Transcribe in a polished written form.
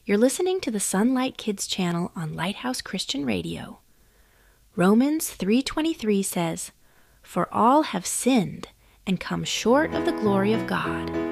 You're listening to the Sunlight Kids channel on Lighthouse Christian Radio. Romans 3:23 says, "For all have sinned and come short of the glory of God,